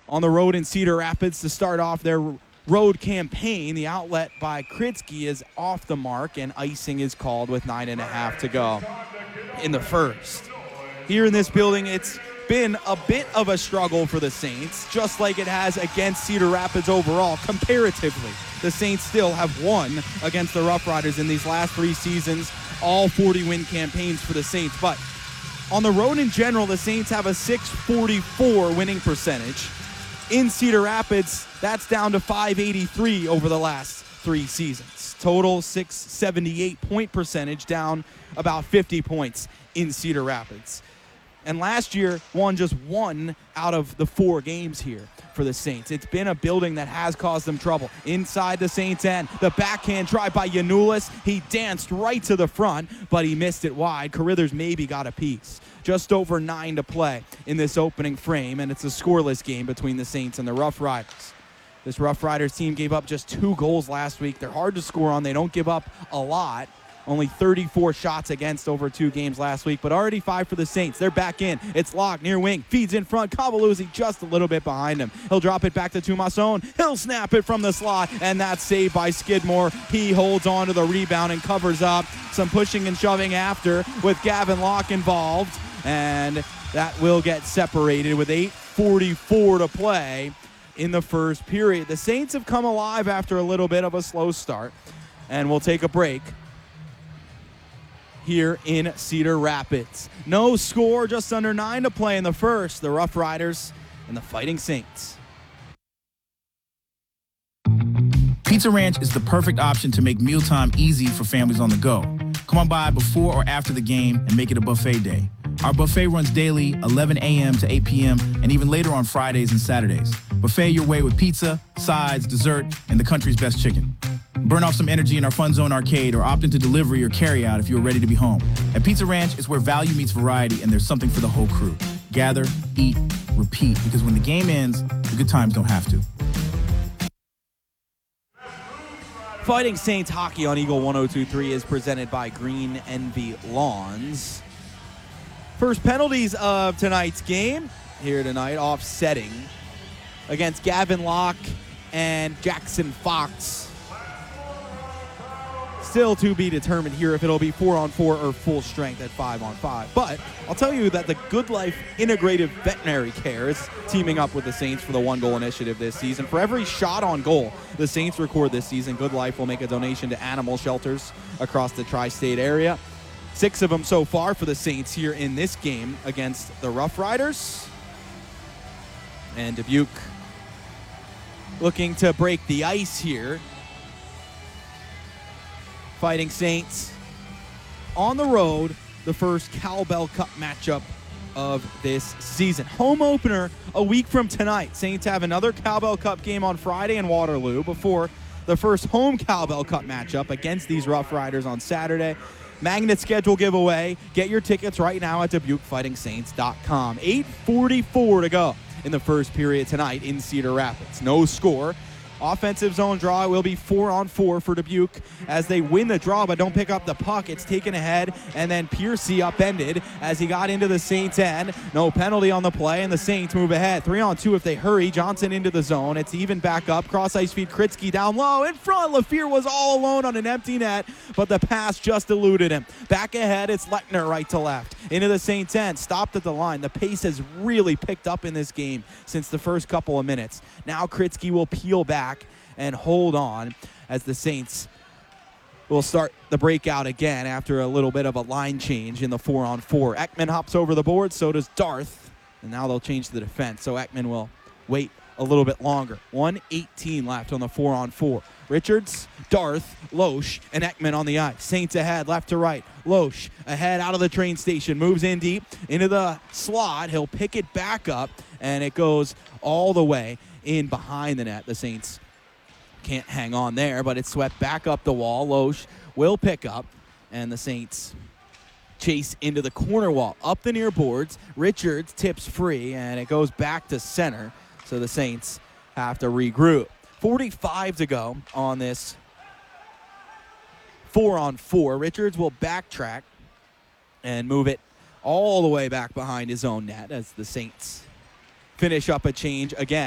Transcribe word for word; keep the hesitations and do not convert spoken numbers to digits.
on the road in Cedar Rapids to start off their road campaign. The outlet by Kritzky is off the mark, and icing is called with nine and a half to go in the first. Here in this building, it's been a bit of a struggle for the Saints, just like it has against Cedar Rapids overall. Comparatively, the Saints still have won against the Rough Riders in these last three seasons, all forty-win campaigns for the Saints. But on the road in general, the Saints have a six forty-four winning percentage. In Cedar Rapids, that's down to five eighty-three over the last three seasons. Total six seventy-eight point percentage, down about fifty points in Cedar Rapids. And last year, won just one out of the four games here for the Saints. It's been a building that has caused them trouble. Inside the Saints' end, the backhand try by Yanulis. He danced right to the front, but he missed it wide. Carithers maybe got a piece. Just over nine to play in this opening frame, and it's a scoreless game between the Saints and the Rough Riders. This Rough Riders team gave up just two goals last week. They're hard to score on. They don't give up a lot. Only thirty-four shots against over two games last week, but already five for the Saints. They're back in. It's Locke near wing. Feeds in front. Cavaluzzi just a little bit behind him. He'll drop it back to Tomasson. He'll snap it from the slot, and that's saved by Skidmore. He holds on to the rebound and covers up. Some pushing and shoving after with Gavin Locke involved, and that will get separated with eight forty-four to play in the first period. The Saints have come alive after a little bit of a slow start, and we'll take a break here in Cedar Rapids. No score, just under nine to play in the first. The Rough Riders and the Fighting Saints. Pizza Ranch is the perfect option to make mealtime easy for families on the go. Come on by before or after the game and make it a buffet day. Our buffet runs daily, eleven a.m. to eight p.m., and even later on Fridays and Saturdays. Buffet your way with pizza, sides, dessert, and the country's best chicken. Burn off some energy in our Fun Zone arcade or opt into delivery or carryout if you're ready to be home. At Pizza Ranch, it's where value meets variety, and there's something for the whole crew. Gather, eat, repeat, because when the game ends, the good times don't have to. Fighting Saints hockey on Eagle one oh two point three is presented by Green Envy Lawns. First penalties of tonight's game here tonight, offsetting against Gavin Locke and Jackson Fox. Still to be determined here if it'll be four on four or full strength at five on five. But I'll tell you that the Good Life Integrative Veterinary Care is teaming up with the Saints for the one goal initiative this season. For every shot on goal the Saints record this season, Good Life will make a donation to animal shelters across the tri-state area. Six of them so far for the Saints here in this game against the Rough Riders. And Dubuque looking to break the ice here. Fighting Saints on the road, the first Cowbell Cup matchup of this season. Home opener a week from tonight. Saints have another Cowbell Cup game on Friday in Waterloo before the first home Cowbell Cup matchup against these Rough Riders on Saturday. Magnet schedule giveaway. Get your tickets right now at Dubuque Fighting Saints dot com. eight forty-four to go in the first period tonight in Cedar Rapids. No score. Offensive zone draw will be four on four for Dubuque as they win the draw but don't pick up the puck. It's taken ahead, and then Piercy upended as he got into the Saints end. No penalty on the play, and the Saints move ahead. Three on two if they hurry. Johnson into the zone. It's even back up. Cross ice feed Kritzky down low. In front, Lafleur was all alone on an empty net, but the pass just eluded him. Back ahead, it's Lechner right to left. Into the Saints end. Stopped at the line. The pace has really picked up in this game since the first couple of minutes. Now Kritzky will peel back and hold on as the Saints will start the breakout again after a little bit of a line change in the four on four. Ekman hops over the board, so does Darth, and now they'll change the defense, so Ekman will wait a little bit longer. one eighteen left on the four on four. Richards, Darth, Loesch, and Ekman on the ice. Saints ahead, left to right. Loesch ahead out of the train station, moves in deep into the slot. He'll pick it back up, and it goes all the way in behind the net. The Saints can't hang on there, but it's swept back up the wall. Loesch will pick up, and the Saints chase into the corner wall. Up the near boards, Richards tips free, and it goes back to center, so the Saints have to regroup. forty-five to go on this four on four. Richards will backtrack and move it all the way back behind his own net as the Saints finish up a change again.